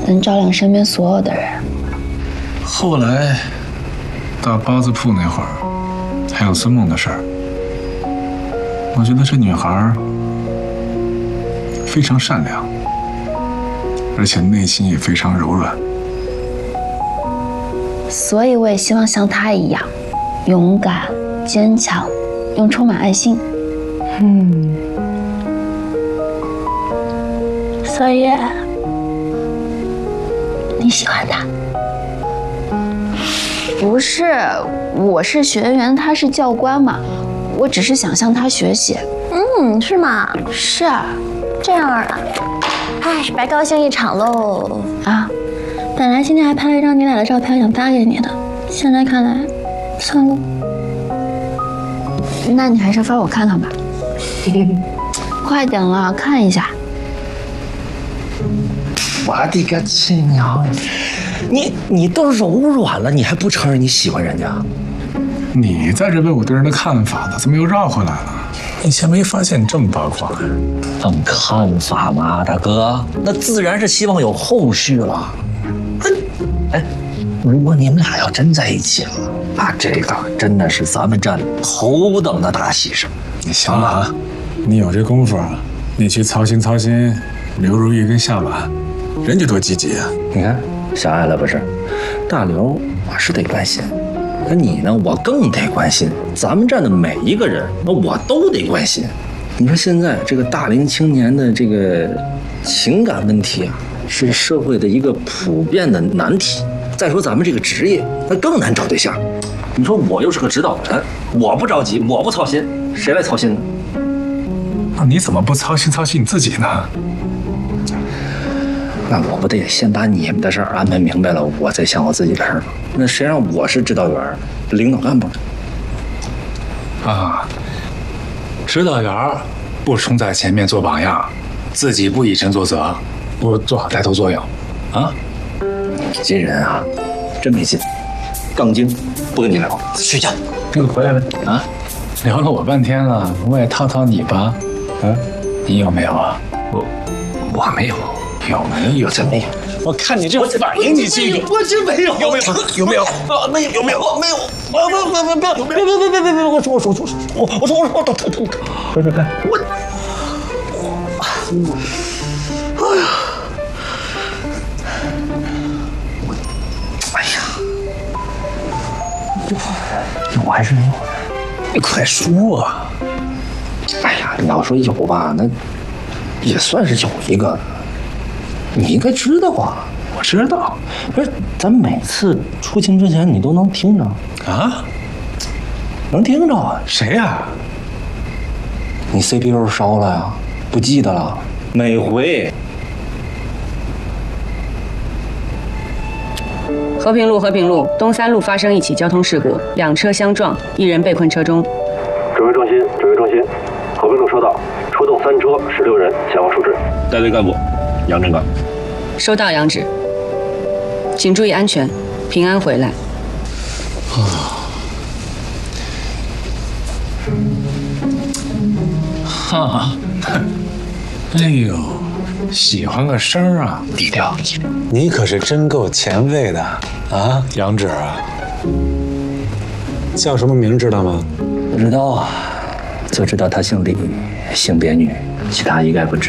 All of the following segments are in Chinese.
能照亮身边所有的人。 后来到包子铺那会儿，还有孙梦的事儿，我觉得这女孩非常善良，而且内心也非常柔软。 所以我也希望像她一样，勇敢、坚强，又充满爱心。所以你喜欢他？不是，我是学员，他是教官嘛，我只是想向他学习。 是吗？ 是啊。 这样啊，哎，白高兴一场喽啊！ 本来今天还拍了一张你俩的照片想发给你的，现在看来算了。 那你还是发我看看吧。快点了，看一下。 我的个亲娘！你都柔软了，你还不承认你喜欢人家？ 你在这问我对人的看法呢，怎么又绕回来了？以前没发现你这么八卦。 问看法嘛，大哥，那自然是希望有后续了。哎，如果你们俩要真在一起了，那这个真的是咱们站头等的大喜事。 你行了啊，你有这功夫，你去操心操心刘如意跟夏婉，人家多积极啊！ 你看，狭隘了不是？大刘我是得关心。可你呢？我更得关心咱们站的每一个人，那我都得关心。你说现在这个大龄青年的这个情感问题啊，是社会的一个普遍的难题。再说咱们这个职业，那更难找对象。你说我又是个指导员，我不着急，我不操心，谁来操心呢？ 那你怎么不操心操心你自己呢？ 那我不得先把你们的事儿安排明白了，我再想我自己的事儿吗？那谁让我是指导员、领导干部呢？ 啊，指导员不冲在前面做榜样，自己不以身作则，不做好带头作用，啊？ 你这人啊，真没劲，杠精，不跟你聊，睡觉。 那个回来了啊，聊了我半天了，我也套套你吧，你有没有啊？ 我没有。有没有？真没有。 我看你这反应，你这个我真没有。有没有？有没有？没有？有没有？没有。别！我说，看我。哎呀，有还是没有？ 你快说啊！ 哎呀，你要说有吧，那也算是有一个。你应该知道啊， 我知道。 不是，咱每次出勤之前你都能听着啊？ 能听着啊？ 谁呀？ 你 CPU 烧了呀？不记得了？每回。 和平路东3路发生一起交通事故，2车相撞，1人被困车中。 指挥中心，和平路收到，出动3车16人前往处置。带队干部杨正刚。 收到，杨指，请注意安全，平安回来。 哈，哎呦，喜欢个声啊，低调。你可是真够前卫的啊，杨指。叫什么名知道吗？ 不知道啊，就知道他姓李，性别女，其他一概不知。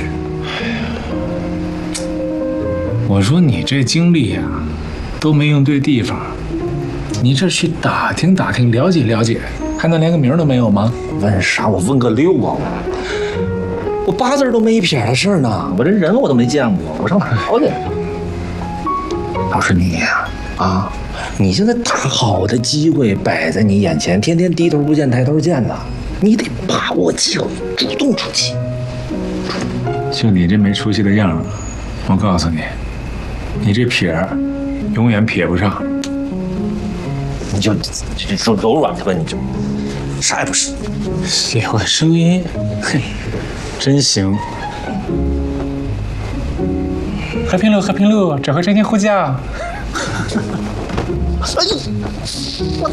我说你这经历啊，都没用对地方，你这去打听打听，了解了解，还能连个名都没有吗？ 问啥？我问个6啊！我8字都没一撇的事呢，我这人我都没见过，我上哪儿找去？要是你呀，啊，你现在大好的机会摆在你眼前，天天低头不见抬头见的，你得把握机会，主动出击。 就你这没出息的样儿，我告诉你。你这撇儿永远撇不上， 你就柔软的吧，你就啥也不是。 喜欢声音，嘿，真行。和平路，指挥中心呼叫。 哎呦，我